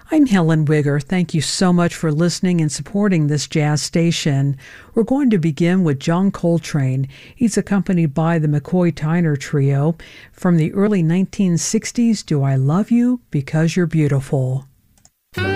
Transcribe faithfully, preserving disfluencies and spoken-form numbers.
I'm Helen Wigger. Thank you so much for listening and supporting this jazz station. We're going to begin with John Coltrane. He's accompanied by the McCoy Tyner Trio from the early nineteen sixties, Do I Love You Because You're Beautiful.